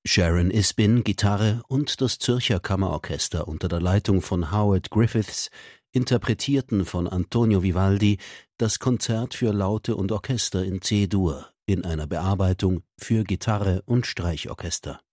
Sharon Isbin, Gitarre, und das Zürcher Kammerorchester unter der Leitung von Howard Griffiths interpretierten von Antonio Vivaldi das Konzert für Laute und Orchester in C-Dur in einer Bearbeitung für Gitarre und Streichorchester.